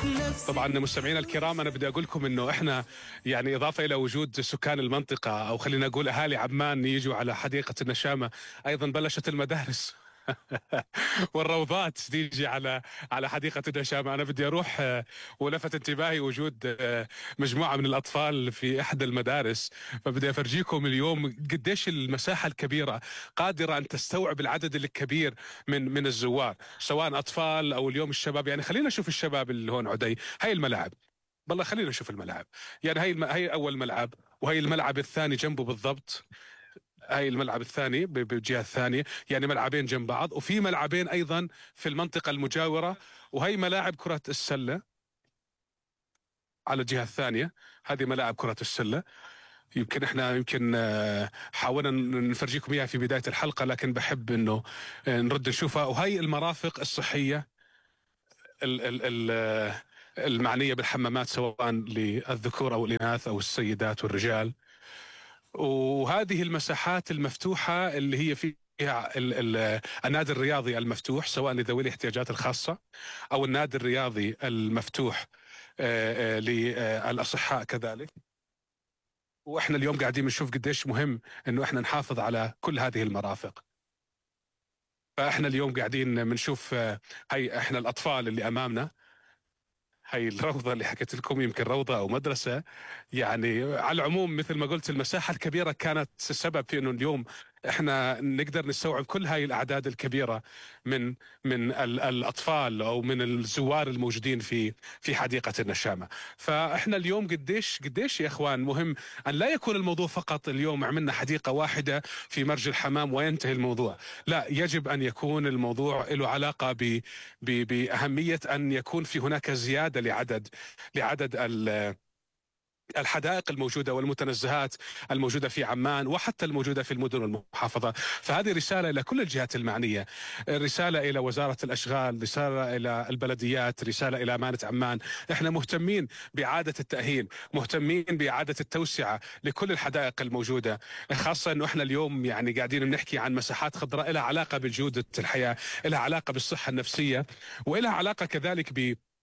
طبعا مستمعينا الكرام، انا بدي اقول لكم انه احنا يعني اضافه الى وجود سكان المنطقه او خلينا نقول اهالي عمان يجوا على حديقه النشامه، ايضا بلشت المدارس والروضات تيجي على حديقه النشامه. انا بدي اروح ولفت انتباهي وجود مجموعه من الاطفال في احدى المدارس، فبدي افرجيكم اليوم قديش المساحه الكبيره قادره ان تستوعب العدد الكبير من الزوار، سواء اطفال او اليوم الشباب. يعني خلينا نشوف الشباب اللي هون عدي. هاي الملاعب، والله خلينا نشوف الملاعب. يعني هي اول ملعب، وهي الملعب الثاني جنبه بالضبط. هاي الملعب الثاني بالجهة الثانية، يعني ملعبين جنب بعض، وفي ملعبين أيضا في المنطقة المجاورة، وهي ملاعب كرة السلة على الجهة الثانية. هذه ملاعب كرة السلة. يمكن حاولنا نفرجيكم إياها في بداية الحلقة، لكن بحب إنه نرد نشوفها. وهي المرافق الصحية ال ال ال المعنية بالحمامات، سواء للذكور أو الإناث أو السيدات والرجال. وهذه المساحات المفتوحة اللي هي فيها النادي الرياضي المفتوح، سواء لذوي الاحتياجات الخاصة أو النادي الرياضي المفتوح للأصحاء كذلك. وإحنا اليوم قاعدين بنشوف قديش مهم إنه إحنا نحافظ على كل هذه المرافق. فإحنا اليوم قاعدين بنشوف هي إحنا الأطفال اللي أمامنا. هي الروضة اللي حكيت لكم، يمكن روضة أو مدرسة. يعني على العموم مثل ما قلت، المساحة الكبيرة كانت السبب في أنه اليوم إحنا نقدر نستوعب كل هاي الأعداد الكبيرة من الأطفال أو من الزوار الموجودين في حديقة النشامة. فإحنا اليوم قديش يا إخوان مهم أن لا يكون الموضوع فقط اليوم عملنا حديقة واحدة في مرج الحمام وينتهي الموضوع. لا، يجب أن يكون الموضوع له علاقة بأهمية أن يكون في هناك زيادة لعدد الحدائق الموجودة والمتنزهات الموجودة في عمان، وحتى الموجودة في المدن والمحافظة. فهذه رسالة إلى كل الجهات المعنية، رسالة إلى وزارة الأشغال، رسالة إلى البلديات، رسالة إلى أمانة عمان. إحنا مهتمين بإعادة التأهيل، مهتمين بإعادة التوسعة لكل الحدائق الموجودة، خاصة أنه إحنا اليوم يعني قاعدين بنحكي عن مساحات خضراء لها علاقة بجودة الحياة، لها علاقة بالصحة النفسية، ولها علاقة كذلك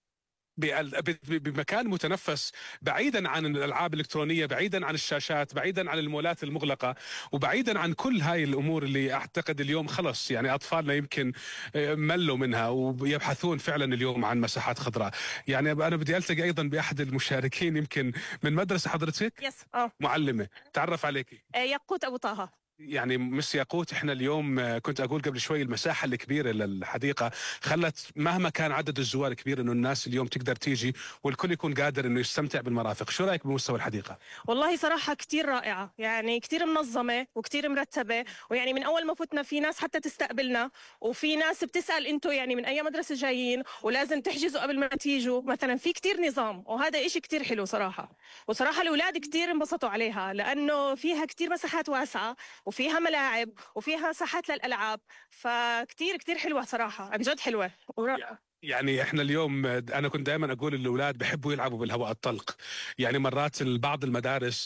بمكان متنفس، بعيدا عن الألعاب الإلكترونية، بعيدا عن الشاشات، بعيدا عن المولات المغلقة، وبعيدا عن كل هاي الأمور اللي أعتقد اليوم خلص يعني أطفالنا يمكن ملوا منها ويبحثون فعلا اليوم عن مساحات خضراء. يعني أنا بدي ألتقي أيضا بأحد المشاركين يمكن من مدرسة حضرتك. يس معلمة، تعرف عليكي. ياقوت أبو طه. يعني مس ياقوت، احنا اليوم كنت اقول قبل شوي المساحه الكبيره للحديقه خلت مهما كان عدد الزوار كبير انه الناس اليوم تقدر تيجي والكل يكون قادر انه يستمتع بالمرافق. شو رايك بمستوى الحديقه؟ والله صراحة كتير رائعة، يعني كتير منظمة وكتير مرتبة، ويعني من أول ما فتنا في ناس حتى تستقبلنا، وفي ناس بتسأل أنتوا يعني من أي مدرسة جايين ولازم تحجزوا قبل ما تيجوا مثلا. في كتير نظام، وهذا إشي كتير حلو صراحة. وصراحة الأولاد كتير انبسطوا عليها لأنه فيها كتير مساحات واسعة، وفيها ملاعب، وفيها ساحات للألعاب. فكتير كتير حلوة صراحة، عن جد حلوة. يعني احنا اليوم انا كنت دائما اقول الاولاد بحبوا يلعبوا بالهواء الطلق. يعني مرات بعض المدارس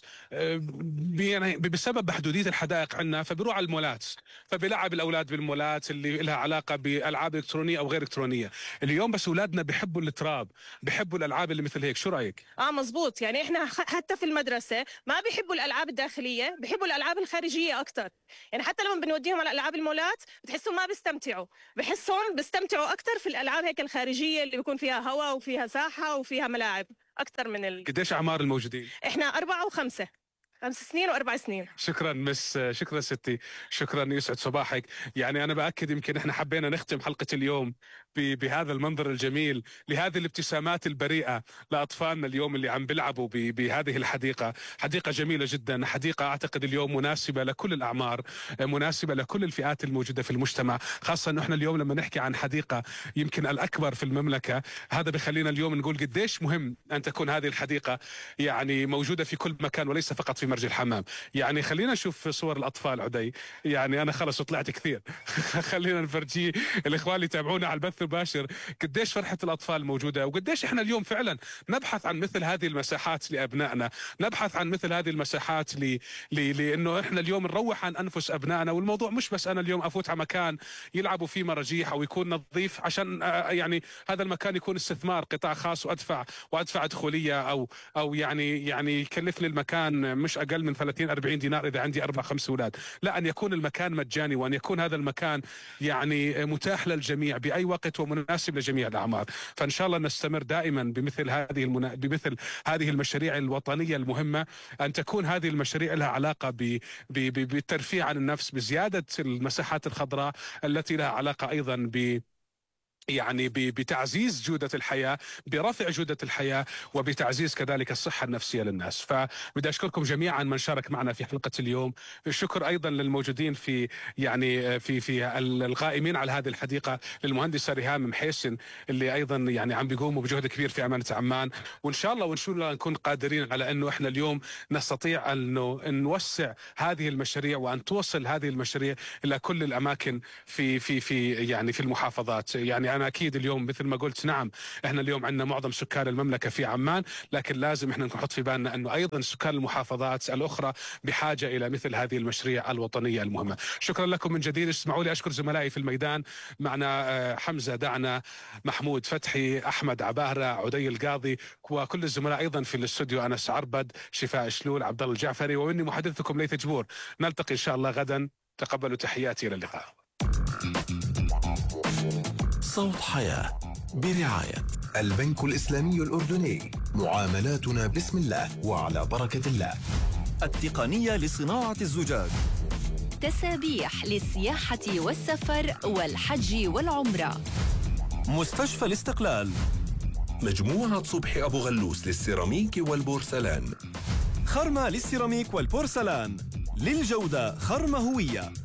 يعني بسبب محدوديه الحدائق عندنا فبيروح على المولات، فبيلعب الاولاد بالمولات اللي لها علاقه بالعاب الكترونيه او غير الكترونيه. اليوم بس اولادنا بحبوا التراب، بحبوا الالعاب اللي مثل هيك. شو رايك؟ مزبوط. يعني احنا حتى في المدرسة ما بيحبوا الألعاب الداخلية، بيحبوا الألعاب الخارجية أكتر. يعني حتى لما بنوديهم على ألعاب المولات بتحسهم ما بيستمتعوا، بحسهم بيستمتعوا أكتر في الألعاب هيك الخارجية اللي بيكون فيها هواء وفيها ساحة وفيها ملاعب أكتر من قديش أعمار الموجودين؟ احنا 4 و5، 5 سنين و4 سنين. شكرا مس، شكرا ستي، شكرا، يسعد صباحك. يعني أنا بأكد يمكن إحنا حبينا نختم حلقة اليوم بهذا المنظر الجميل، لهذه الابتسامات البريئة لأطفالنا اليوم اللي عم بيلعبوا بهذه الحديقة. حديقة جميلة جدا، حديقة أعتقد اليوم مناسبة لكل الأعمار، مناسبة لكل الفئات الموجودة في المجتمع، خاصة أنه إحنا اليوم لما نحكي عن حديقة يمكن الأكبر في المملكة، هذا بخلينا اليوم نقول قديش مهم أن تكون هذه الحديقة يعني موجودة في كل مكان وليس فقط في مرج الحمام. يعني خلينا نشوف صور الأطفال عدي. يعني أنا خلص طلعت كثير خلينا نفرجيه الإخوان اللي يتابعونا على البث دكتور باشر قديش فرحة الأطفال موجودة، وقديش إحنا اليوم فعلا نبحث عن مثل هذه المساحات لأبنائنا، نبحث عن مثل هذه المساحات لأنه إحنا اليوم نروح عن أنفس أبنائنا. والموضوع مش بس أنا اليوم أفوت على مكان يلعبوا فيه مراجيح أو يكون نظيف عشان يعني هذا المكان يكون استثمار قطاع خاص وأدفع دخولية أو يعني يكلفني المكان مش أقل من 30-40 دينار إذا عندي 4-5 أولاد. لا، أن يكون المكان مجاني، وأن يكون هذا المكان يعني متاح للجميع بأي وقت ومناسب لجميع الأعمار. فإن شاء الله نستمر دائما بمثل هذه المشاريع الوطنية المهمة، أن تكون هذه المشاريع لها علاقة بالترفيه عن النفس، بزيادة المساحات الخضراء التي لها علاقة أيضا بتعزيز جودة الحياة، برفع جودة الحياة، وبتعزيز كذلك الصحة النفسية للناس. فبدي أشكركم جميعا من شارك معنا في حلقة اليوم. الشكر أيضا للموجودين في القائمين على هذه الحديقة، للمهندسة ريهام محيسن اللي أيضا يعني عم بيقوموا بجهد كبير في أمانة عمان. وإن شاء الله نكون قادرين على أنه إحنا اليوم نستطيع أن نوسع هذه المشاريع، وأن توصل هذه المشاريع إلى كل الأماكن في المحافظات. يعني أنا أكيد اليوم مثل ما قلت، نعم إحنا اليوم عندنا معظم سكان المملكة في عمان، لكن لازم إحنا نحط في بالنا أنه أيضا سكان المحافظات الأخرى بحاجة إلى مثل هذه المشاريع الوطنية المهمة. شكرا لكم من جديد. اسمعوا لي أشكر زملائي في الميدان، معنا حمزة دعنا، محمود فتحي، أحمد عباهرة، عدي القاضي، وكل الزملاء أيضا في الاستوديو، أنس عربد، شفاء شلول، عبد الله الجعفري، وإني محدثكم ليث جبور. نلتقي إن شاء الله غدا. تقبلوا تحياتي، إلى اللقاء. صوت حياة برعاية البنك الإسلامي الأردني، معاملاتنا بسم الله وعلى بركة الله. التقنية لصناعة الزجاج، تسابيح للسياحة والسفر والحج والعمرة، مستشفى الاستقلال، مجموعة صبحي أبو غلوس للسيراميك والبورسلان، خرمة للسيراميك والبورسلان، للجودة خرمة هوية.